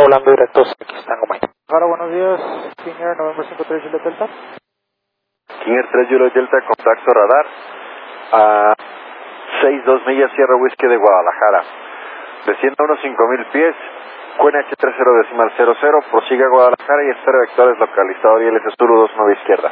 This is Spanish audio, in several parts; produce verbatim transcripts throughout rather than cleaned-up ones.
volando directos, aquí están como ahí. Ahora, buenos días, King November cinco tres Juliet Delta. King tres Juliet Delta, contacto radar a seis dos millas, Sierra Whisky de Guadalajara. Descienda unos cinco mil pies, Q N H treinta decimal cero cero, prosiga a Guadalajara y espera vectores localizador I L S Zulu dos nueve izquierda.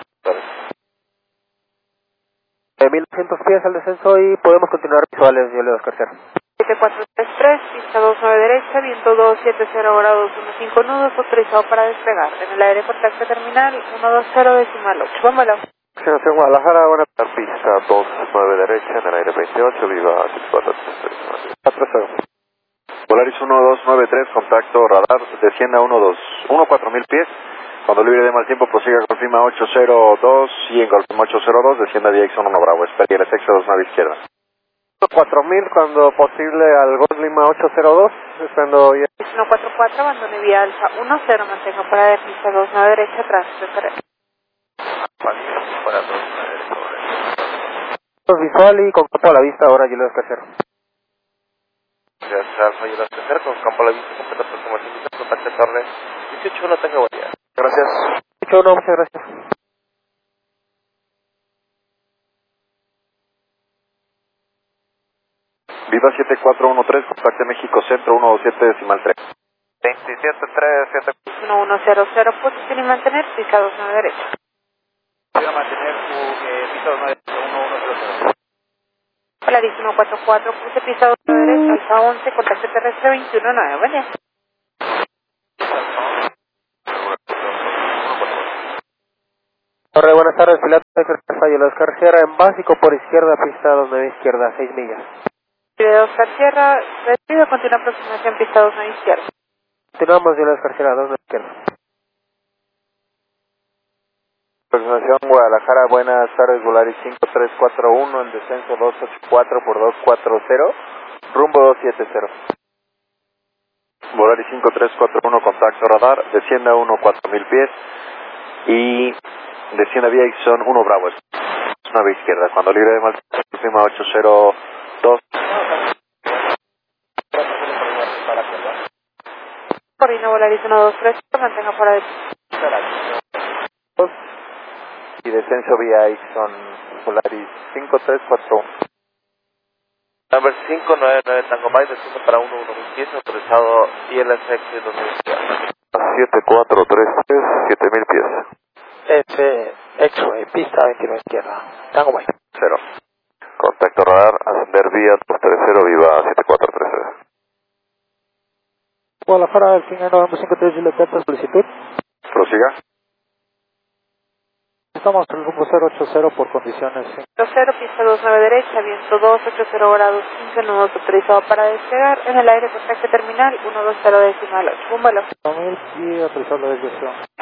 De mil doscientos pies al descenso y podemos continuar visuales, yo le doy Oscar Sierra. siete cuatro tres tres, pista dos nueve derecha, viento dos siete cero grados, uno cinco nudos, autorizado para despegar. En el aire contacto terminal, uno dos cero decimal ocho. Vámonos. Nación Guadalajara, buena tarde, pista dos nueve derecha, en el aire veintiocho, viva cuatro cero. Volaris uno dos nueve tres, contacto radar, descienda uno dos uno cuatro mil pies. Cuando libre de mal tiempo, prosiga con clima ocho cero dos y en Golfima ocho cero dos, descienda dirección uno Bravo, espera el sexo dos nueve izquierda. cuatro mil cuando posible al Golf Lima ocho cero dos, esperando ya. uno cuatro cuatro, abandone vía alfa uno cero, mantenga para de pista dos nueve derecha, tránsito terrestre. Visual y con campo a la vista, ahora yo le doy Oscar Sierra. Gracias, Alfa y Oscar Sierra, con campo a la vista, completa por comercial, contacto torre dieciocho, no tenga guardia. Gracias. dieciocho uno, muchas gracias. Viva siete cuatro uno tres, contacte México Centro uno dos siete decimal tres. veintisiete tres siete. uno uno cero cero, posición y mantener, pista dos nueve derecha. Voy a mantener su eh, pista dos nueve uno uno cero cero. Polaris uno cuatro cuatro, puse pista dos nueve derecha, alfa once, contacto terrestre veintiuno nueve, buen día. Torre, buenas tardes, piloto de yo le doy Oscar Sierra en básico por izquierda, pista dos nueve izquierda, seis millas. De Oscar Sierra, recibe continua aproximación, pista dos nueve izquierda. Continuamos, yo le doy Oscar Sierra, dos nueve izquierda. Aproximación Guadalajara, buenas tardes, Volaris cinco tres cuatro uno, en descenso dos ocho cuatro por dos cuatro cero, rumbo dos siete cero. Volaris cinco tres cuatro uno, contacto radar, descienda uno cuatro mil pies y descienda vía Ixon uno Bravo, nueve izquierda, cuando libre de mal clima ocho cero dos. Corrino Volaris uno dos tres, mantenga fuera de Y descenso vía Ixon Volaris cinco tres cuatro uno. Number cinco nueve nueve Tango Mike, descenso para uno uno mil pies, autorizado I L S X dos nueve izquierda. siete cuatro tres tres, siete mil pies. F, X-Ray, pista veintinueve izquierda, Tango Mike. Cero. Contacto radar, ascender vía dos tres cero, viva siete cuatro tres cero. Guadalajara, el King November cinco tres Juliet Delta, solicitud. Prosiga. Estamos en el rumbo cero ocho cero por condiciones. cero cero, pista dos nueve derecha, viento dos ocho cero grados, quince nudos, autorizado para despegar. En el aire contacto terminal, uno dos cero decimal ocho. Un vuelo. cinco mil y autorizado la desviación.